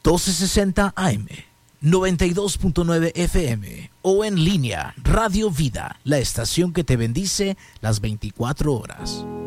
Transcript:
1260 AM, 92.9 FM o en línea Radio Vida, la estación que te bendice las 24 horas.